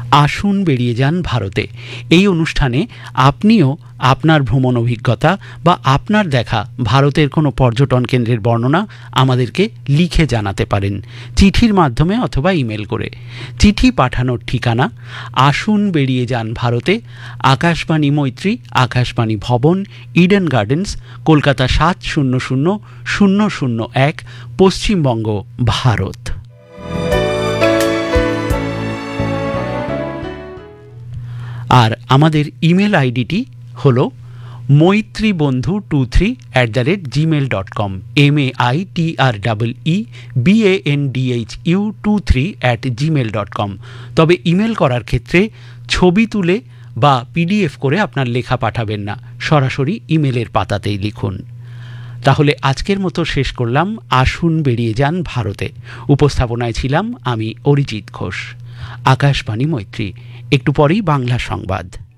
আসুন বেরিয়ে যান ভারতে। এই অনুষ্ঠানে আপনিও আপনার ভ্রমণ অভিজ্ঞতা বা আপনার দেখা ভারতের কোনো পর্যটন কেন্দ্রের বর্ণনা আমাদেরকে লিখে জানাতে পারেন, চিঠির মাধ্যমে অথবা ইমেল করে। চিঠি পাঠানোর ঠিকানা আসুন বেরিয়ে যান ভারতে, আকাশবাণী মৈত্রী, আকাশবাণী ভবন, ইডেন গার্ডেন্স, কলকাতা ৭০০০০১, পশ্চিমবঙ্গ, ভারত। আর আমাদের ইমেল আইডিটি হল maitribandhu23@gmail.com, MAITREEBANDHU23@gmail.com। তবে ইমেল করার ক্ষেত্রে ছবি তুলে বা PDF করে আপনার লেখা পাঠাবেন না, সরাসরি ইমেলের পাতাতেই লিখুন। তাহলে আজকের মতো শেষ করলাম আসুন বেরিয়ে যান ভারতে। উপস্থাপনায় ছিলাম আমি অরিজিৎ ঘোষ। আকাশবাণী মৈত্রী। একটু পরেই বাংলা সংবাদ।